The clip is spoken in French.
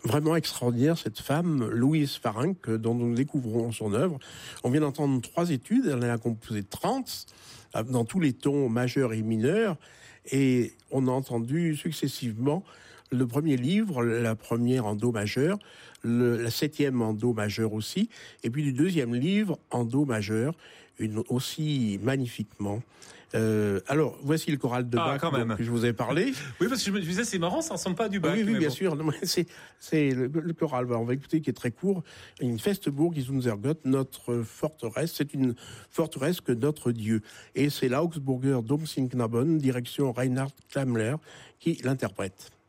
vraiment extraordinaire, cette femme, Louise Farenc, dont nous découvrons son œuvre. On vient d'entendre 3 études, elle en a composé 30, dans tous les tons majeurs et mineurs, et on a entendu successivement le premier livre, la première en do majeur, la 7e en do majeur aussi, et puis du 2e livre en do majeur, aussi magnifiquement. Alors, voici le choral de Bach que je vous ai parlé. Oui, parce que je me disais, c'est marrant, ça ressemble pas à du Bach. Oui, bien sûr. Non, c'est le choral. On va écouter, qui est très court. Une Festburg ist unser Gott, notre forteresse. C'est une forteresse que notre Dieu. Et c'est l'Augsburger Domsingknaben, direction Reinhard Klammler, qui l'interprète.